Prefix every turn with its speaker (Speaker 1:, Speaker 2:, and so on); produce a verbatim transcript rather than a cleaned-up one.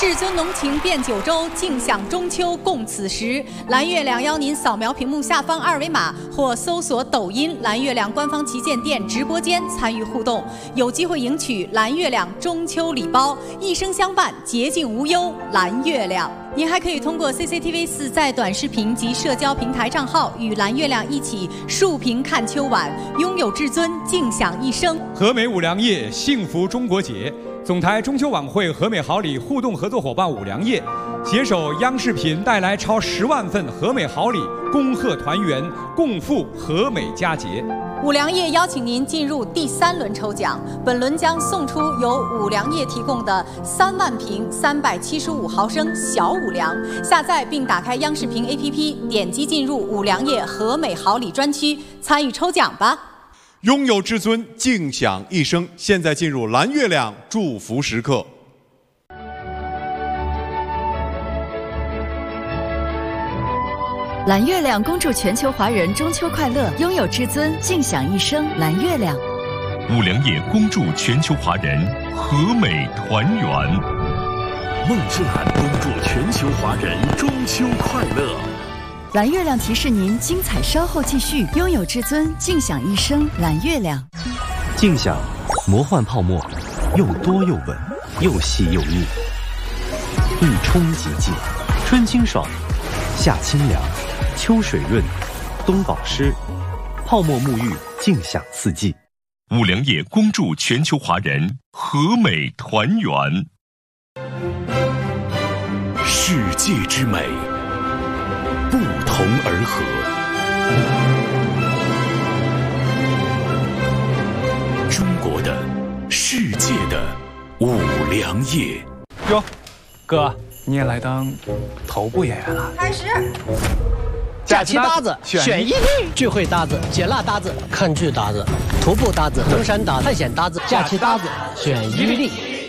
Speaker 1: 至尊浓情变九州，尽享中秋共此时。蓝月亮邀您扫描屏幕下方二维码，或搜索抖音蓝月亮官方旗舰店直播间参与互动，有机会赢取蓝月亮中秋礼包，一生相伴，洁净无忧。蓝月亮。 您还可以通过 C C T V 四在短视频及社交平台账号与蓝月亮一起竖屏看秋晚，拥有至尊，尽享一生。
Speaker 2: 和美五粮液，幸福中国节。总台中秋晚会和美好礼互动合作伙伴五粮液，携手央视频带来超十万份和美好礼，恭贺团圆，共赴和美佳节。
Speaker 1: 五粮液邀请您进入第三轮抽奖，本轮将送出由五粮液提供的三万瓶三百七十五毫升小五粮。下载并打开央视频 A P P， 点击进入五粮液和美好礼专区，参与抽奖吧！
Speaker 3: 拥有至尊，尽享一生。现在进入蓝月亮祝福时刻。
Speaker 4: 蓝月亮恭祝全球华人中秋快乐，拥有至尊，尽享一生。蓝月亮，
Speaker 5: 五粮液恭祝全球华人和美团圆。
Speaker 6: 孟诗涵恭祝全球华人中秋快乐。
Speaker 4: 蓝月亮提示您，精彩稍后继续。拥有至尊，尽享一生。蓝月亮，
Speaker 7: 尽享魔幻泡沫，又多又稳，又细又密，一冲即尽，春清爽，夏清凉。 秋水润，冬保湿，泡沫沐浴，尽享四季。
Speaker 5: 五粮液恭祝全球华人和美团圆。
Speaker 6: 世界之美，不同而合。中国的，世界的五粮液。
Speaker 8: 哟，哥，你也来当头部演员了？
Speaker 9: 开始。
Speaker 10: 假期搭子选一例，聚会搭子、解辣搭子、看剧搭子、徒步搭子、登山搭子、探险搭子、假期搭子选一例。